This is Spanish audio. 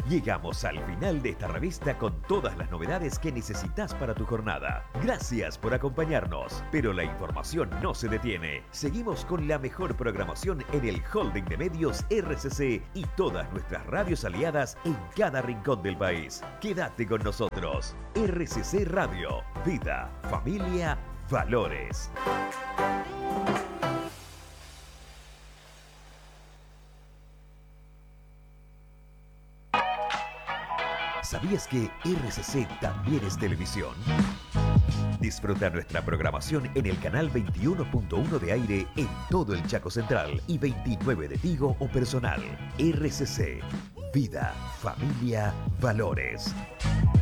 Llegamos al final de esta revista con todas las novedades que necesitas para tu jornada. Gracias por acompañarnos, pero la información no se detiene. Seguimos con la mejor programación en el Holding de Medios RCC y todas nuestras radios aliadas en cada rincón del país. Quédate con nosotros. RCC Radio. Vida, familia, valores. ¿Sabías que RCC también es televisión? Disfruta nuestra programación en el canal 21.1 de aire en todo el Chaco Central y 29 de Tigo o Personal. RCC. Vida, familia, valores.